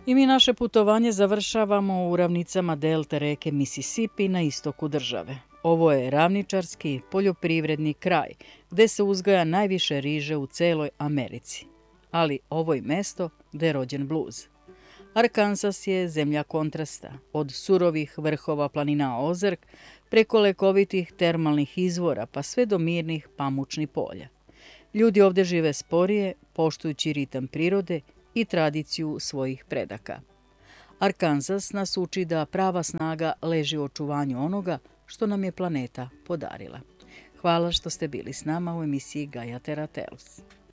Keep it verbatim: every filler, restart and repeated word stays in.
I mi naše putovanje završavamo u ravnicama delte reke Mississippi na istoku države. Ovo je ravničarski, poljoprivredni kraj, gde se uzgaja najviše riže u celoj Americi. Ali ovo je mesto gde je rođen bluz. Arkansas je zemlja kontrasta, od surovih vrhova planina Ozark, preko lekovitih termalnih izvora pa sve do mirnih pamučnih polja. Ljudi ovde žive sporije, poštujući ritam prirode i tradiciju svojih predaka. Arkansas nas uči da prava snaga leži u očuvanju onoga što nam je planeta podarila. Hvala što ste bili s nama u emisiji Gaia Terra Tales.